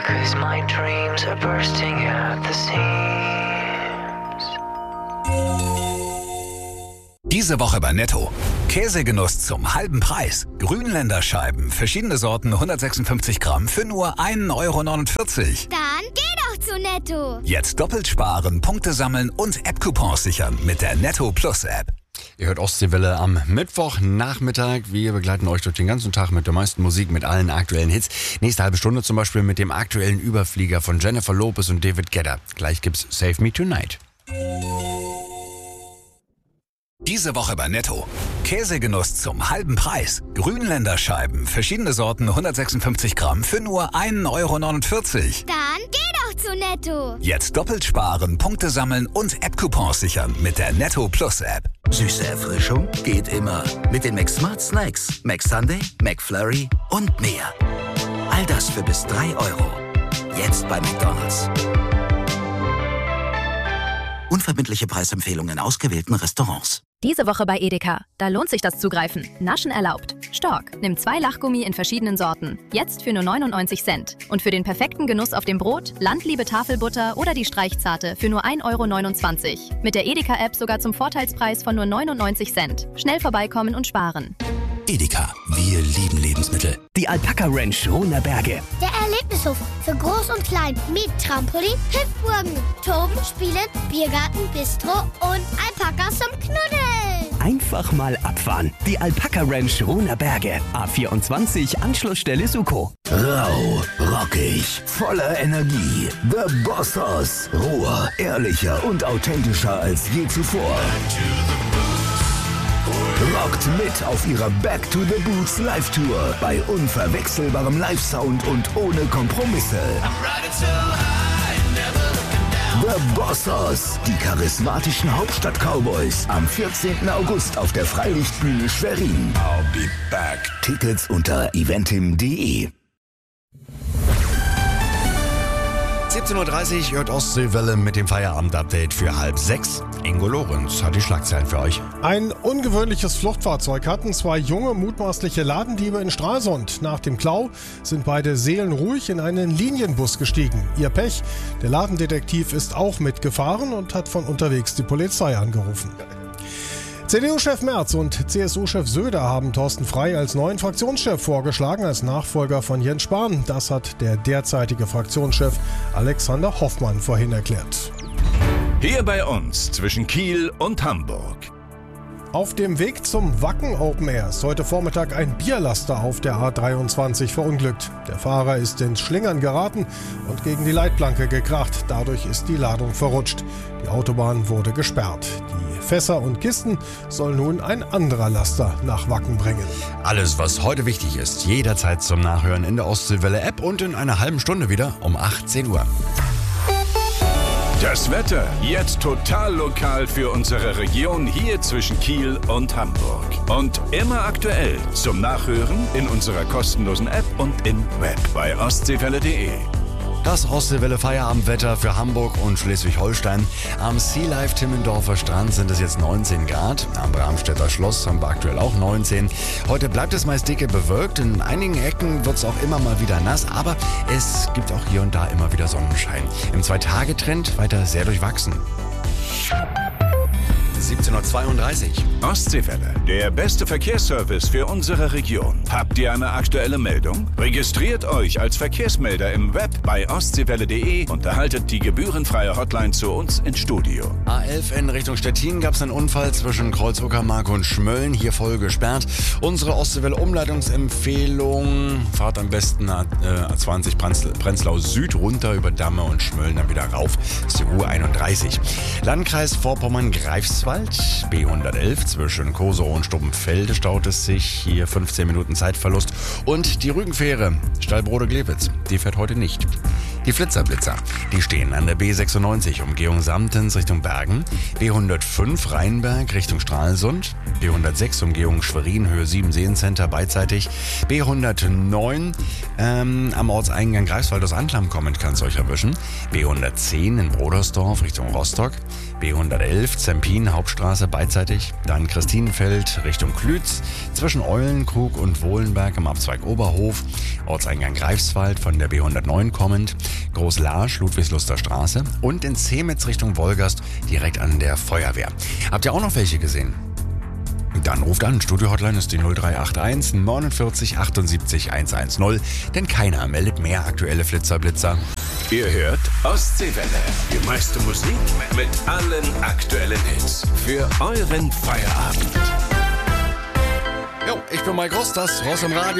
'cause my dreams are bursting at the seams. Diese Woche bei Netto. Käsegenuss zum halben Preis. Grünländerscheiben, verschiedene Sorten, 156 Gramm für nur 1,49 €. Dann geh doch zu Netto. Jetzt doppelt sparen, Punkte sammeln und App-Coupons sichern mit der Netto Plus App. Ihr hört Ostseewelle am Mittwochnachmittag. Wir begleiten euch durch den ganzen Tag mit der meisten Musik, mit allen aktuellen Hits. Nächste halbe Stunde zum Beispiel mit dem aktuellen Überflieger von Jennifer Lopez und David Guetta. Gleich gibt's Save Me Tonight. Diese Woche bei Netto. Käsegenuss zum halben Preis. Grünländerscheiben, verschiedene Sorten, 156 Gramm für nur 1,49 €. Dann geh doch zu Netto. Jetzt doppelt sparen, Punkte sammeln und App-Coupons sichern mit der Netto Plus App. Süße Erfrischung geht immer. Mit den McSmart Snacks. McSunday, McFlurry und mehr. All das für bis 3 €. Jetzt bei McDonald's. Unverbindliche Preisempfehlungen in ausgewählten Restaurants. Diese Woche bei Edeka. Da lohnt sich das Zugreifen. Naschen erlaubt. Stork nimmt 2 Lachgummi in verschiedenen Sorten. Jetzt für nur 99 Cent. Und für den perfekten Genuss auf dem Brot, Landliebe Tafelbutter oder die Streichzarte für nur 1,29 €. Mit der Edeka-App sogar zum Vorteilspreis von nur 99 Cent. Schnell vorbeikommen und sparen. Edeka, wir lieben Lebensmittel. Die Alpaka Ranch Hohner Berge. Der Erlebnishof für Groß und Klein mit Trampolin, Hüpfburgen, Toben, Spielen, Biergarten, Bistro und Alpakas zum Knuddeln. Einfach mal abfahren. Die Alpaka Ranch Hohner Berge. A24 Anschlussstelle Suko. Rau, rockig, voller Energie. The Bossos. Roher, ehrlicher und authentischer als je zuvor. Rockt mit auf ihrer Back to the Boots Live-Tour bei unverwechselbarem Live-Sound und ohne Kompromisse. The Bossos, die charismatischen Hauptstadt-Cowboys, am 14. August auf der Freilichtbühne Schwerin. I'll be back. Tickets unter eventim.de. 17:30 Uhr hört Ostseewelle mit dem Feierabend-Update für 5:30. Ingo Lorenz hat die Schlagzeilen für euch. Ein ungewöhnliches Fluchtfahrzeug hatten 2 junge, mutmaßliche Ladendiebe in Stralsund. Nach dem Klau sind beide seelenruhig in einen Linienbus gestiegen. Ihr Pech, der Ladendetektiv ist auch mitgefahren und hat von unterwegs die Polizei angerufen. CDU-Chef Merz und CSU-Chef Söder haben Thorsten Frey als neuen Fraktionschef vorgeschlagen, als Nachfolger von Jens Spahn. Das hat der derzeitige Fraktionschef Alexander Hoffmann vorhin erklärt. Hier bei uns zwischen Kiel und Hamburg. Auf dem Weg zum Wacken Open Air ist heute Vormittag ein Bierlaster auf der A23 verunglückt. Der Fahrer ist ins Schlingern geraten und gegen die Leitplanke gekracht. Dadurch ist die Ladung verrutscht. Die Autobahn wurde gesperrt. Die Fässer und Kisten soll nun ein anderer Laster nach Wacken bringen. Alles, was heute wichtig ist, jederzeit zum Nachhören in der Ostseewelle-App und in einer halben Stunde wieder um 18 Uhr. Das Wetter jetzt total lokal für unsere Region hier zwischen Kiel und Hamburg. Und immer aktuell zum Nachhören in unserer kostenlosen App und im Web bei ostseewelle.de. Das Ostseewelle Feierabendwetter für Hamburg und Schleswig-Holstein. Am Sea Life Timmendorfer Strand sind es jetzt 19 Grad. Am Bramstedter Schloss haben wir aktuell auch 19. Heute bleibt es meist dicke bewölkt. In einigen Ecken wird es auch immer mal wieder nass. Aber es gibt auch hier und da immer wieder Sonnenschein. Im 2-Tage-Trend weiter sehr durchwachsen. 17:32 Uhr. Ostseewelle, der beste Verkehrsservice für unsere Region. Habt ihr eine aktuelle Meldung? Registriert euch als Verkehrsmelder im Web bei ostseewelle.de und erhaltet die gebührenfreie Hotline zu uns ins Studio. A11 in Richtung Stettin gab es einen Unfall zwischen Kreuz-Uckermark und Schmölln, hier voll gesperrt. Unsere Ostseewelle-Umleitungsempfehlung: fahrt am besten A20 Prenzlau Süd runter über Damme und Schmölln dann wieder rauf. Das ist die U31. Landkreis Vorpommern-Greifswald, B111 zwischen Kosovo und Stubbenfelde staut es sich. Hier 15 Minuten Zeitverlust. Und die Rügenfähre Stallbrode-Glewitz, die fährt heute nicht. Die Flitzer, die stehen an der B96 Umgehung Samtens Richtung Bergen, B105 Rheinberg Richtung Stralsund, B106 Umgehung Schwerin Höhe 7 Seencenter beidseitig, B109 am Ortseingang Greifswald aus Anklam kommend kann es euch erwischen, B110 in Brodersdorf Richtung Rostock, B111 Zempin, Hauptstraße beidseitig. Dann Christinenfeld Richtung Klütz. Zwischen Eulenkrug und Wohlenberg im Abzweig Oberhof. Ortseingang Greifswald von der B109 kommend. Groß-Larsch, Ludwigsluster Straße. Und in Zemitz Richtung Wolgast direkt an der Feuerwehr. Habt ihr auch noch welche gesehen? Dann ruft an. Studio-Hotline ist die 0381 49 78 110. Denn keiner meldet mehr aktuelle Flitzer-Blitzer. Ihr hört Ostseewelle. Die meiste Musik mit allen aktuellen Hits. Für euren Feierabend. Jo, ich bin Mike Ross, das Ross im Radio.